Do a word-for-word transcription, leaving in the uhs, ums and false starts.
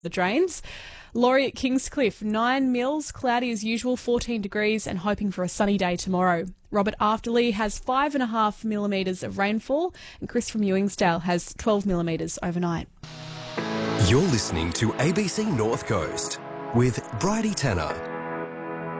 the drains. Laurie at Kingscliff, nine mils, cloudy as usual, fourteen degrees, and hoping for a sunny day tomorrow. Robert Afterley has five and a half millimetres of rainfall, and Chris from Ewingsdale has twelve millimetres overnight. You're listening to A B C North Coast with Bridie Tanner.